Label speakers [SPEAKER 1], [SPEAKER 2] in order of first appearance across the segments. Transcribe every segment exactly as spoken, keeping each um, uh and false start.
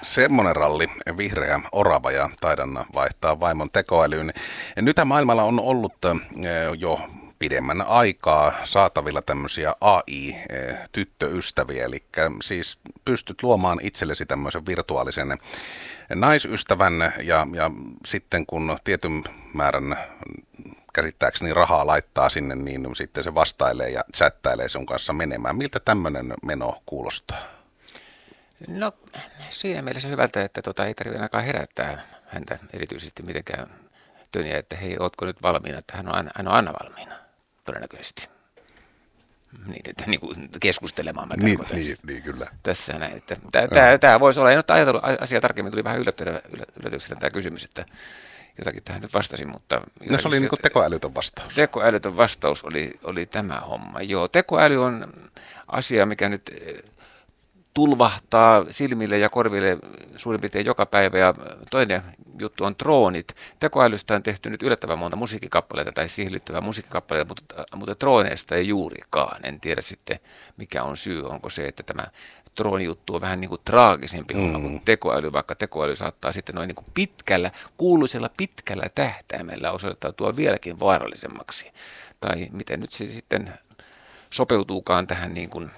[SPEAKER 1] Semmoinen ralli, vihreä orava ja taidan vaihtaa vaimon tekoälyyn. Nythän maailmalla on ollut jo pidemmän aikaa saatavilla tämmöisiä A I-tyttöystäviä, eli siis pystyt luomaan itsellesi tämmöisen virtuaalisen naisystävän ja, ja sitten kun tietyn määrän käsittääkseni rahaa laittaa sinne, niin sitten se vastailee ja chattailee sun kanssa menemään. Miltä tämmöinen meno kuulostaa?
[SPEAKER 2] No siinä mielessä hyvältä, että tota, ei tarvitse ainakaan herättää häntä erityisesti mitenkään töniä, että hei, ootko nyt valmiina, että hän on aina, hän on aina valmiina, todennäköisesti. Niin, että niin kuin keskustelemaan. Mä
[SPEAKER 1] Niin,
[SPEAKER 2] tässä,
[SPEAKER 1] niin, niin, kyllä.
[SPEAKER 2] Tässä näin, että tämä, tämä voisi olla, en ole ajatellut asiaa tarkemmin, tuli vähän yllätyksenä tämä kysymys, että jotakin tähän nyt vastasin, mutta...
[SPEAKER 1] No se oli niin kuin tekoälytön vastaus.
[SPEAKER 2] Tekoälytön vastaus oli, oli tämä homma. Joo, tekoäly on asia, mikä nyt tulvahtaa silmille ja korville suurin piirtein joka päivä, ja toinen juttu on droonit. Tekoälystä on tehty nyt yllättävän monta musiikkikappaleita tai siihen liittyvää musiikkikappaleita, mutta, mutta drooneista ei juurikaan. En tiedä sitten, mikä on syy. Onko se, että tämä droonijuttu on vähän niin kuin traagisempi mm. kuin tekoäly, vaikka tekoäly saattaa sitten noin niin kuin pitkällä, kuuluisella pitkällä tähtäimellä osoittautua vieläkin vaarallisemmaksi. Tai miten nyt se sitten sopeutuukaan tähän niin kuin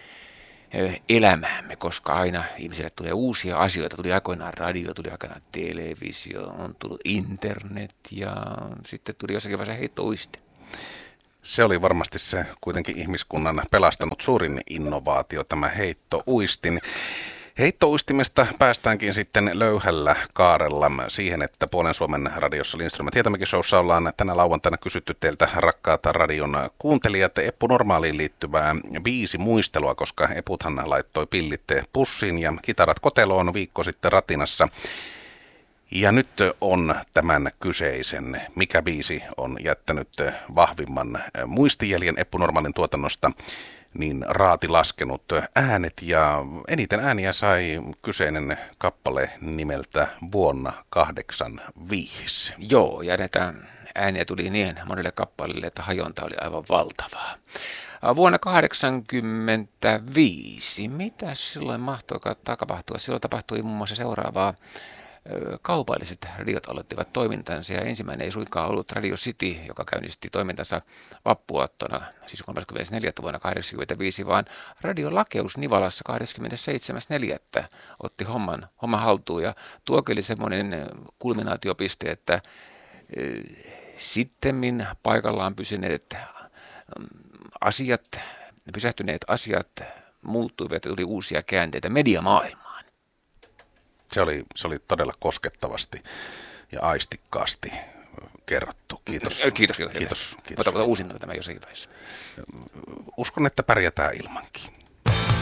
[SPEAKER 2] elämäämme, koska aina ihmisille tulee uusia asioita. Tuli aikoinaan radio, tuli aikoinaan televisio, on tullut internet ja sitten tuli jossakin vaiheessa heittouiste.
[SPEAKER 1] Se oli varmasti se kuitenkin ihmiskunnan pelastanut suurin innovaatio, tämä heittouistin. Heittouistimesta päästäänkin sitten löyhällä kaarella siihen, että Puolen Suomen radiossa Lindström ja Tietämäki Showssa ollaan tänä lauantaina kysytty teiltä, rakkaat radion kuuntelijat, Eppu Normaaliin liittyvää biisi muistelua, koska Eputhan laittoi pillit pussiin ja kitarat koteloon viikko sitten ratinassa. Ja nyt on tämän kyseisen, mikä biisi on jättänyt vahvimman muistijäljen Eppu Normaalin tuotannosta, niin raati laskenut äänet, ja eniten ääniä sai kyseinen kappale nimeltä Vuonna kahdeksankymmentäviisi.
[SPEAKER 2] Joo, ja näitä ääniä tuli niin monelle kappaleelle, että hajonta oli aivan valtavaa. Vuonna kahdeksankymmentäviisi, mitä silloin mahtoi tapahtua? Silloin tapahtui muun muassa seuraavaa. Kaupalliset radiot aloittivat toimintansa, ja ensimmäinen ei suinkaan ollut Radio City, joka käynnisti toimintansa vappuaattona, siis kolmaskymmenesneljäs vuonna kahdeksankymmentäviisi, vaan Radio Lakeus Nivalassa kahdeskymmenesseitsemäs neljättä otti homman, homman haltuun, ja tuo oli semmoinen kulminaatiopiste, että sittemmin paikallaan pysyneet asiat, pysähtyneet asiat muuttuivat ja tuli uusia käänteitä mediamaailmaan.
[SPEAKER 1] Se oli, se oli todella koskettavasti ja aistikkaasti kerrottu. Kiitos.
[SPEAKER 2] Kiitos. Kiitos.
[SPEAKER 1] Kiitos.
[SPEAKER 2] Kiitos. Ota uusinnan tämä jossakin vaiheessa.
[SPEAKER 1] Uskon, että pärjätään ilmankin.